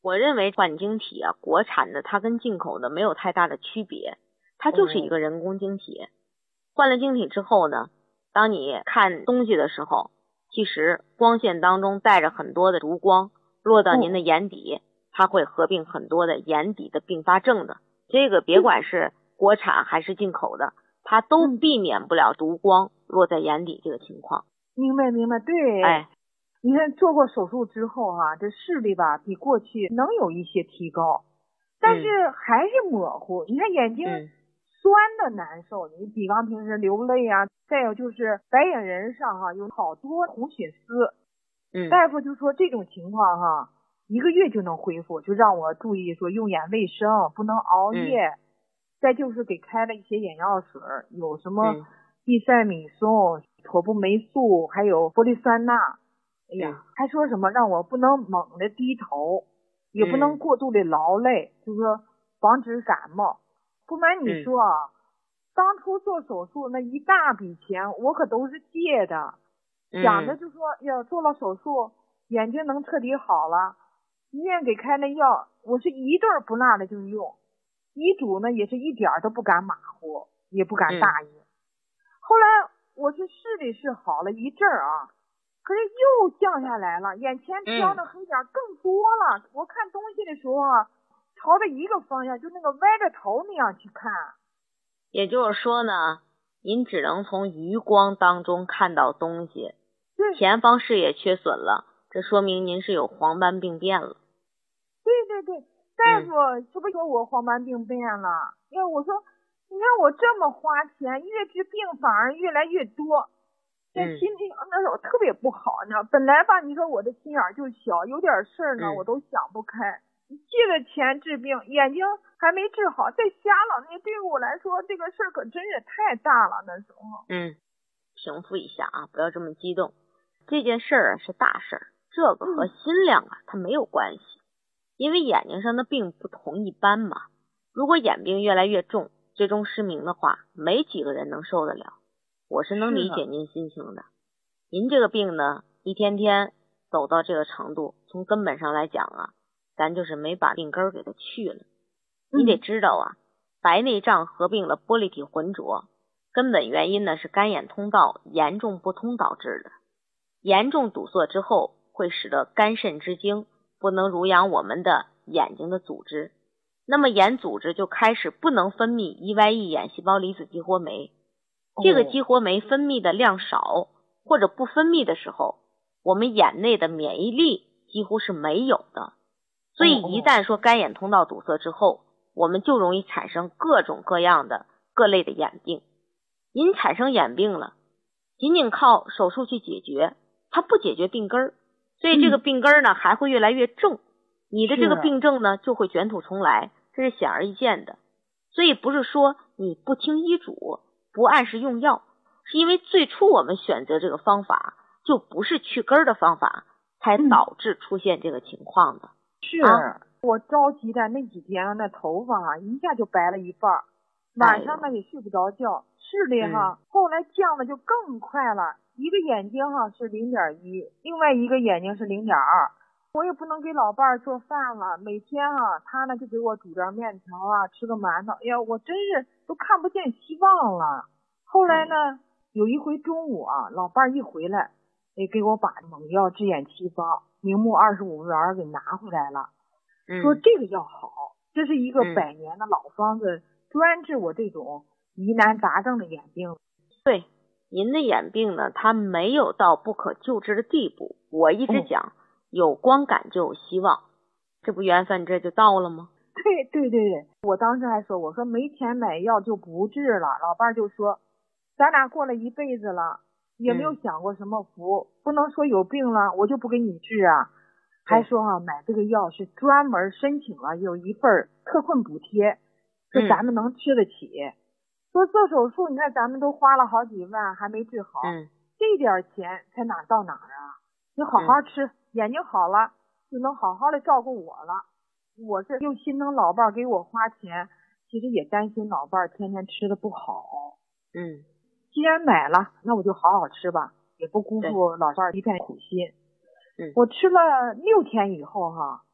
我认为缓晶体啊，国产的它跟进口的没有太大的区别，它就是一个人工晶体。换了晶体之后呢，当你看东西的时候，其实光线当中带着很多的烛光落到您的眼底，它会合并很多的眼底的并发症的。这个别管是国产还是进口的，它都避免不了烛光落在眼底这个情况。 明白，对。 哎， 你看做过手术之后这视力吧比过去能有一些提高，但是还是模糊。你看眼睛酸的难受，你比方平时流泪啊，再有就是白眼仁上有好多红血丝。大夫就说这种情况1个月就能恢复，就让我注意说用眼卫生，不能熬夜。再就是给开了一些眼药水，有什么地塞米松、妥布霉素，还有玻利酸钠。哎呀，还说什么让我不能猛地低头，也不能过度的劳累，就是说防止感冒。不瞒你说当初做手术那一大笔钱我可都是借的，想着就说要做了手术眼睛能彻底好了，医院给开了药，我是一顿不落的就用，医嘱呢也是一点都不敢马虎，也不敢大意。后来我是视力是好了一阵可是又降下来了，眼前飘的黑点更多了。我看东西的时候朝着一个方向，就那个歪着头那样去看。 也就是说呢，您只能从余光当中看到东西，前方视野缺损了，这说明您是有黄斑病变了。 对，大夫这不说我黄斑病变了，因为我说你看我这么花钱，越治病反而越来越多，这心情那时候特别不好，你知道，本来吧，你说我的心眼就小，有点事儿呢我都想不开，借了钱治病，眼睛还没治好，再瞎了，那对于我来说这个事儿可真是太大了那时候。 平复一下不要这么激动，这件事儿是大事儿，这个和心量它没有关系，因为眼睛上的病不同一般嘛。如果眼病越来越重，最终失明的话，没几个人能受得了。我是能理解您心情的。您这个病呢，一天天走到这个程度，从根本上来讲咱就是没把病根给它去了。你得知道白内障合并了玻璃体浑浊，根本原因呢是干眼通道严重不通导致的。严重堵塞之后，会使得肝肾之精不能濡养我们的眼睛的组织，那么眼组织就开始不能分泌 EYE 眼细胞离子激活酶。这个激活酶分泌的量少或者不分泌的时候，我们眼内的免疫力几乎是没有的。所以一旦说干眼通道堵塞之后，我们就容易产生各种各样的各类的眼病。您产生眼病了，仅仅靠手术去解决，它不解决病根儿，所以这个病根儿呢还会越来越重，你的这个病症呢就会卷土重来，这是显而易见的。所以不是说你不听医嘱，不按时用药，是因为最初我们选择这个方法就不是去根儿的方法，才导致出现这个情况的。 我着急的那几天那头发一下就白了一半，晚上呢也睡不着觉，视力后来降的就更快了，一个眼睛是 0.1， 另外一个眼睛是 0.2。我也不能给老伴儿做饭了，每天他呢就给我煮点面条吃个馒头，哎呀，我真是都看不见希望了。后来呢，有一回中午老伴儿一回来，给我把猛药治眼七方明目25元给拿回来了，说这个药好，这是一个100年的老方子，专治我这种疑难杂症的眼病。 对，您的眼病呢，它没有到不可救治的地步。我一直讲，有光感就有希望，这不缘分这就到了吗？ 对，我当时还说，我说没钱买药就不治了。老伴就说，咱俩过了一辈子了，也没有享过什么福，不能说有病了我就不给你治还说买这个药是专门申请了有一份特困补贴，说咱们能吃得起。说做手术你看咱们都花了好几万还没治好，这点钱才哪到哪你好好吃，眼睛好了就能好好的照顾我了。我是又心疼老伴儿给我花钱，其实也担心老伴儿天天吃的不好。既然买了，那我就好好吃吧，也不辜负老伴儿一片苦心。我吃了6天以后